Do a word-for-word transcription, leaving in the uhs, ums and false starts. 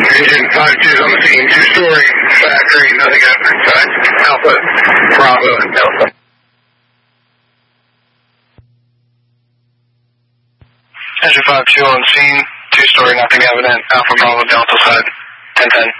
Engine five two on the scene, two-story factory, nothing happening inside. Alpha, Bravo, and Delta. Engine five two on scene, two-story, nothing evident. Alpha, Bravo, Delta side, ten ten.